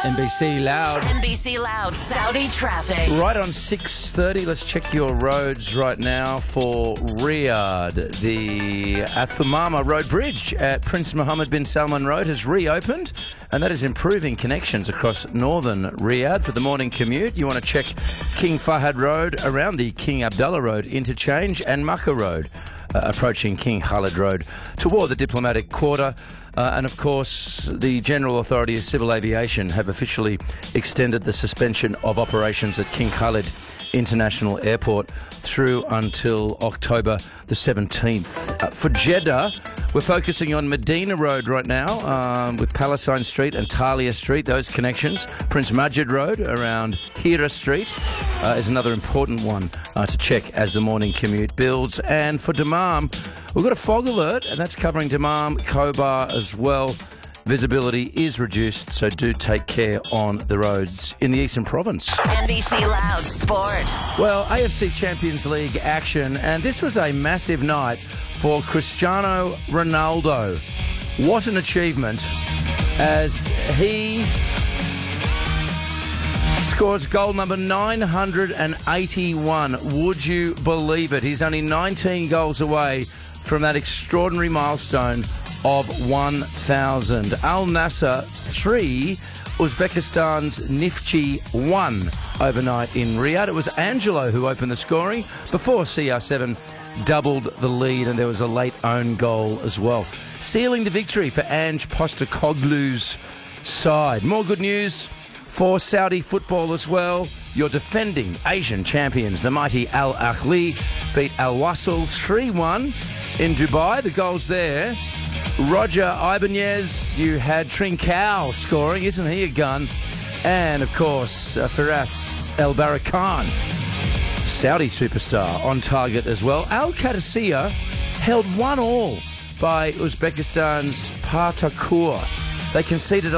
NBC Loud. NBC Loud, Saudi traffic. Right on 6:30, let's check your roads right now for Riyadh. The Athumama Road Bridge at Prince Mohammed bin Salman Road has reopened, and that is improving connections across northern Riyadh. For the morning commute, you want to check King Fahad Road around the King Abdullah Road interchange and Makkah Road approaching King Khalid Road toward the Diplomatic Quarter. And of course, the General Authority of Civil Aviation have officially extended the suspension of operations at King Khalid International Airport through until October the 17th. For Jeddah, we're focusing on Medina Road right now with Palestine Street and Talia Street, those connections. Prince Majid Road around Hira Street is another important one to check as the morning commute builds. And for Dammam, we've got a fog alert, and that's covering Dammam, Khobar as well. Visibility is reduced, so do take care on the roads in the Eastern Province. NBC Loud Sports. Well, AFC Champions League action, and this was a massive night for Cristiano Ronaldo. What an achievement as he scores goal number 981. Would you believe it? He's only 19 goals away from that extraordinary milestone of 1,000. Al Nassr 3, Uzbekistan's Nifchi 1 overnight in Riyadh. It was Angelo who opened the scoring before CR7 doubled the lead, and there was a late own goal as well, sealing the victory for Ange Postecoglou's side. More good news for Saudi football as well. Your defending Asian champions, the mighty Al Ahly, beat Al Wasl 3-1 in Dubai. The goals there, Roger Ibanez, you had Trincao scoring, isn't he a gun? And, of course, Firas El Barakan, Saudi superstar, on target as well. Al Qadisiyah held 1-1 by Uzbekistan's Partakur. They conceded